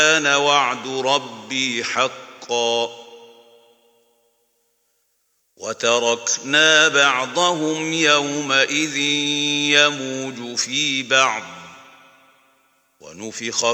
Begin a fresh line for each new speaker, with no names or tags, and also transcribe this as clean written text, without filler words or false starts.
كان وعد ربي حقا وتركنا بعضهم يومئذ يموج في بعض ونفخ